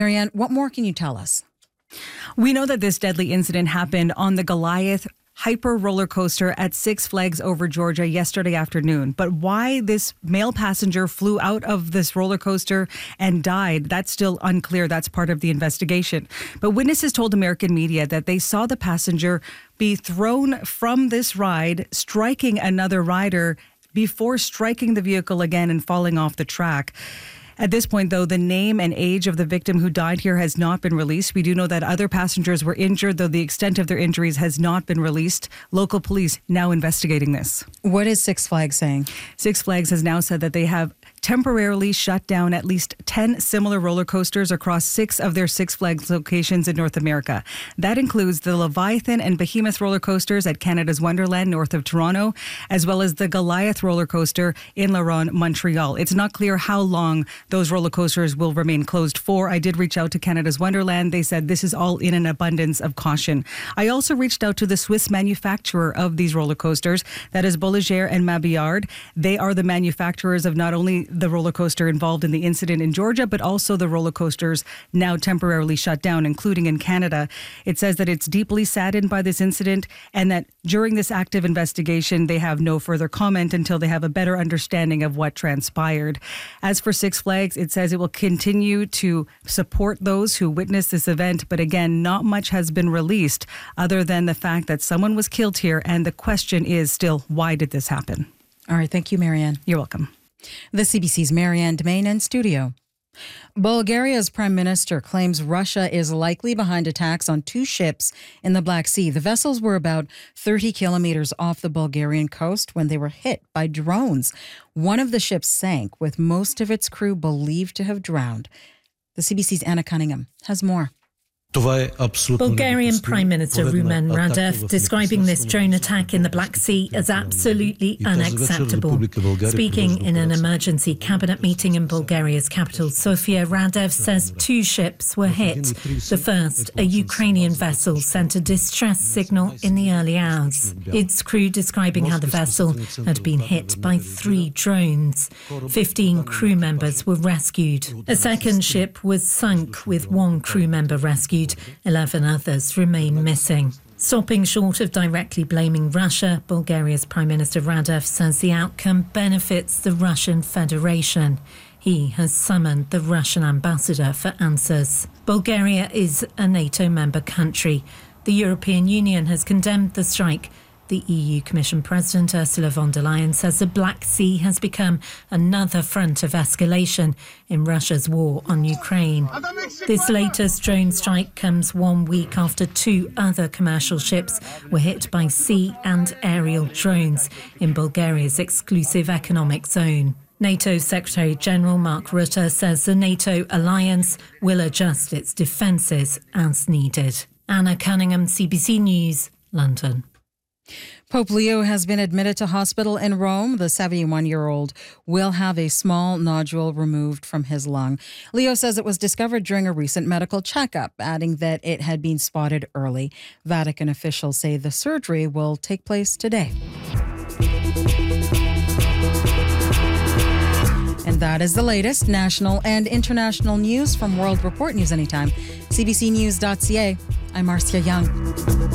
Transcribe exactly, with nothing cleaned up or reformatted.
Marianne, what more can you tell us? We know that this deadly incident happened on the Goliath Hyper roller coaster at Six Flags over Georgia yesterday afternoon. But why this male passenger flew out of this roller coaster and died, that's still unclear. That's part of the investigation. But witnesses told American media that they saw the passenger be thrown from this ride, striking another rider before striking the vehicle again and falling off the track. At this point, though, the name and age of the victim who died here has not been released. We do know that other passengers were injured, though the extent of their injuries has not been released. Local police now investigating this. What is Six Flags saying? Six Flags has now said that they have temporarily shut down at least ten similar roller coasters across six of their Six Flags locations in North America. That includes the Leviathan and Behemoth roller coasters at Canada's Wonderland north of Toronto, as well as the Goliath roller coaster in La Ronde, Montreal. It's not clear how long those roller coasters will remain closed for. I did reach out to Canada's Wonderland. They said this is all in an abundance of caution. I also reached out to the Swiss manufacturer of these roller coasters, that is Bolliger and Mabillard. They are the manufacturers of not only the roller coaster involved in the incident in Georgia, but also the roller coasters now temporarily shut down, including in Canada. It says that it's deeply saddened by this incident and that during this active investigation, they have no further comment until they have a better understanding of what transpired. As for Six Flags, it says it will continue to support those who witnessed this event. But again, not much has been released other than the fact that someone was killed here. And the question is still, why did this happen? All right. Thank you, Marianne. You're welcome. The C B C's Marianne Demain in studio. Bulgaria's prime minister claims Russia is likely behind attacks on two ships in the Black Sea. The vessels were about thirty kilometers off the Bulgarian coast when they were hit by drones. One of the ships sank, with most of its crew believed to have drowned. The C B C's Anna Cunningham has more. Bulgarian Prime Minister Rumen Radev describing this drone attack in the Black Sea as absolutely unacceptable. Speaking in an emergency cabinet meeting in Bulgaria's capital, Sofia, Radev says two ships were hit. The first, a Ukrainian vessel, sent a distress signal in the early hours. Its crew describing how the vessel had been hit by three drones. Fifteen crew members were rescued. A second ship was sunk with one crew member rescued. Eleven others remain missing. Stopping short of directly blaming Russia, Bulgaria's Prime Minister Radev says the outcome benefits the Russian Federation. He has summoned the Russian ambassador for answers. Bulgaria is a NATO member country. The European Union has condemned the strike. The E U Commission President Ursula von der Leyen says the Black Sea has become another front of escalation in Russia's war on Ukraine. This latest drone strike comes one week after two other commercial ships were hit by sea and aerial drones in Bulgaria's exclusive economic zone. NATO Secretary General Mark Rutte says the NATO alliance will adjust its defences as needed. Anna Cunningham, C B C News, London. Pope Leo has been admitted to hospital in Rome. The seventy-one-year-old will have a small nodule removed from his lung. Leo says it was discovered during a recent medical checkup, adding that it had been spotted early. Vatican officials say the surgery will take place today. And that is the latest national and international news from World Report News Anytime. C B C News dot C A. I'm Marcia Young.